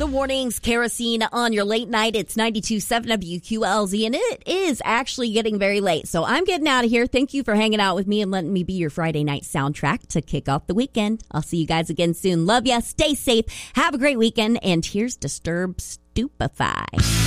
Good mornings, Kerosene on your late night. It's 92.7 WQLZ, and it is actually getting very late. So I'm getting out of here. Thank you for hanging out with me and letting me be your Friday night soundtrack to kick off the weekend. I'll see you guys again soon. Love ya. Stay safe. Have a great weekend. And here's Disturbed Stupefy.